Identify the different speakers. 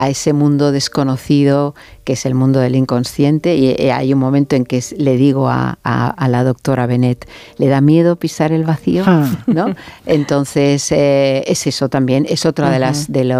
Speaker 1: a ese mundo desconocido que es el mundo del inconsciente. Y hay un momento en que le digo a la doctora Bennett, ¿le da miedo pisar el vacío? ¿No? Entonces es eso también, es otra de